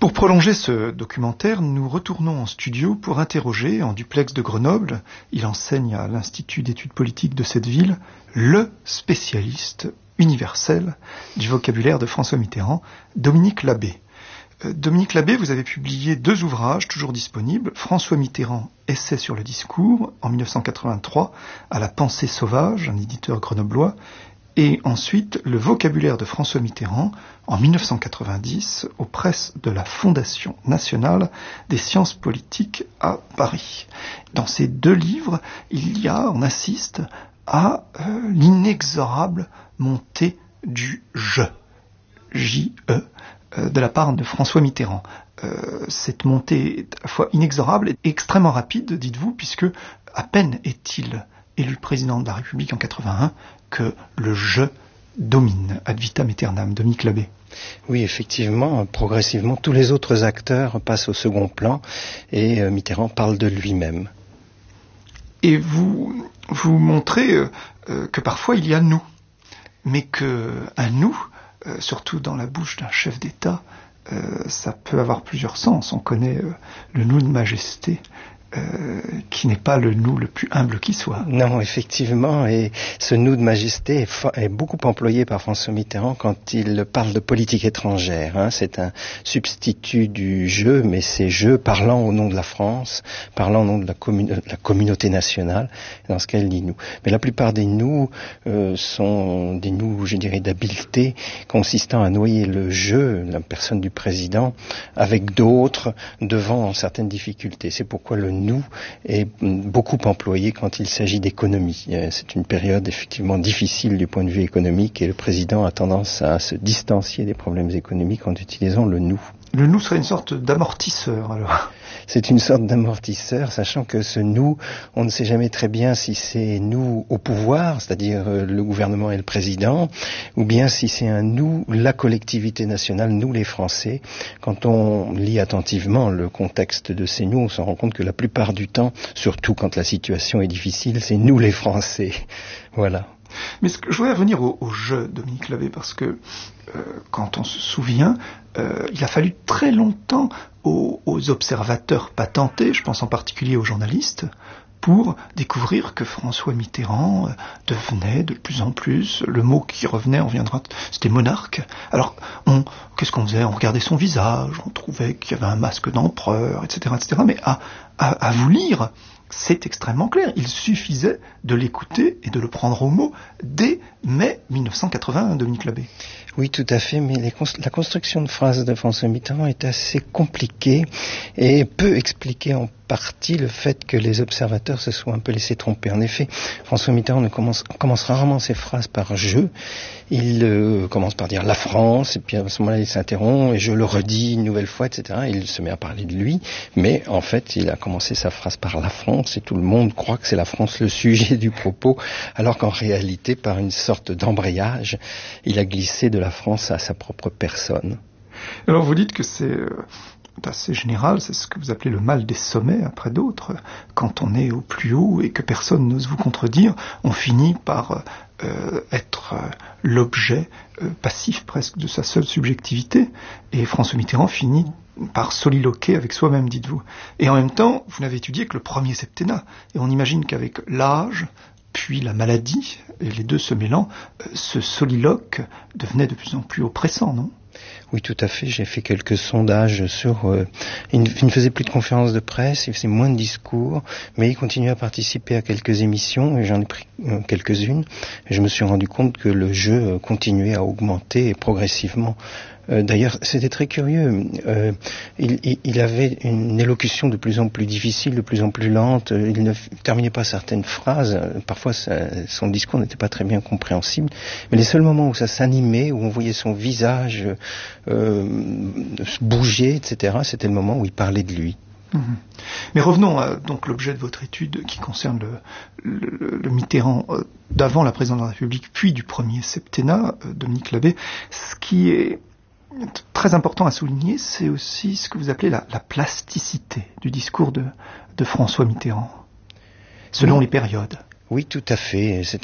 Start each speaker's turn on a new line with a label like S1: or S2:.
S1: Pour prolonger ce documentaire, nous retournons en studio pour interroger, en duplex de Grenoble, il enseigne à l'Institut d'études politiques de cette ville, le spécialiste universel du vocabulaire de François Mitterrand, Dominique Labbé. Dominique Labbé, vous avez publié 2 ouvrages toujours disponibles, François Mitterrand, Essai sur le discours, en 1983, à La Pensée sauvage, un éditeur grenoblois, et ensuite le vocabulaire de François Mitterrand en 1990 aux presses de la Fondation nationale des sciences politiques à Paris. Dans ces 2 livres, on assiste à l'inexorable montée du je, J-E, de la part de François Mitterrand. Cette montée est à la fois inexorable et extrêmement rapide, dites-vous, puisque à peine est-il élu président de la République en 81 que le je domine ad vitam aeternam. Dominique Labbé.
S2: Oui, effectivement, progressivement, tous les autres acteurs passent au second plan et Mitterrand parle de lui-même.
S1: Et vous montrez que parfois il y a nous, mais qu'un nous, surtout dans la bouche d'un chef d'État, ça peut avoir plusieurs sens. On connaît le nous de majesté, qui n'est pas le nous le plus humble qui soit.
S2: Non, effectivement, et ce nous de majesté est beaucoup employé par François Mitterrand quand il parle de politique étrangère. C'est un substitut du je, mais c'est je parlant au nom de la France, parlant au nom de la communauté nationale. Dans ce cas, il dit nous. Mais la plupart des nous sont des nous, je dirais, d'habileté, consistant à noyer le je, la personne du président, avec d'autres devant certaines difficultés. C'est pourquoi le nous est beaucoup employé quand il s'agit d'économie. C'est une période effectivement difficile du point de vue économique et le président a tendance à se distancier des problèmes économiques en utilisant le nous.
S1: Le nous serait une sorte d'amortisseur alors.
S2: C'est une sorte d'amortisseur, sachant que ce nous, on ne sait jamais très bien si c'est nous au pouvoir, c'est-à-dire le gouvernement et le président, ou bien si c'est un nous, la collectivité nationale, nous les Français. Quand on lit attentivement le contexte de ces nous, on se rend compte que la plupart du temps, surtout quand la situation est difficile, c'est nous les Français. Voilà.
S1: Mais je voudrais revenir au je, Dominique Labbé, parce que quand on se souvient, il a fallu très longtemps aux observateurs patentés, je pense en particulier aux journalistes, pour découvrir que François Mitterrand devenait de plus en plus, le mot qui revenait, on viendra, c'était monarque. Alors, qu'est-ce qu'on faisait? On regardait son visage, on trouvait qu'il y avait un masque d'empereur, etc., etc. Mais à vous lire, c'est extrêmement clair. Il suffisait de l'écouter et de le prendre au mot dès mai 1981, Dominique Labbé.
S2: Oui, tout à fait, mais la construction de phrases de François Mitterrand est assez compliquée et peut expliquer en partie le fait que les observateurs se soient un peu laissés tromper. En effet, François Mitterrand commence rarement ses phrases par « je ». Il commence par dire « la France » et puis à ce moment-là il s'interrompt et « je le redis une nouvelle fois », etc. Et il se met à parler de lui, mais en fait il a commencé sa phrase par « la France » et tout le monde croit que c'est la France le sujet du propos, alors qu'en réalité, par une sorte d'embrayage, il a glissé de la France à sa propre personne.
S1: Alors vous dites que c'est assez général, c'est ce que vous appelez le mal des sommets après d'autres. Quand on est au plus haut et que personne n'ose vous contredire, on finit par être l'objet passif presque de sa seule subjectivité. Et François Mitterrand finit par soliloquer avec soi-même, dites-vous. Et en même temps, vous n'avez étudié que le premier septennat. Et on imagine qu'avec l'âge, puis la maladie, et les deux se mêlant, ce soliloque devenait de plus en plus oppressant, non ?
S2: Oui, tout à fait. J'ai fait quelques sondages sur... il ne faisait plus de conférences de presse, il faisait moins de discours, mais il continuait à participer à quelques émissions, et j'en ai pris quelques-unes. Et je me suis rendu compte que le jeu continuait à augmenter progressivement. D'ailleurs, c'était très curieux. Il avait une élocution de plus en plus difficile, de plus en plus lente. Il ne terminait pas certaines phrases. Parfois, son discours n'était pas très bien compréhensible. Mais les seuls moments où ça s'animait, où on voyait son visage bouger, etc., c'était le moment où il parlait de lui.
S1: Mais revenons à donc l'objet de votre étude qui concerne le Mitterrand d'avant la présidence de la République, puis du premier septennat, Dominique Labbé. Ce qui est très important à souligner, c'est aussi ce que vous appelez la plasticité du discours de François Mitterrand, selon les périodes.
S2: Oui, tout à fait. C'est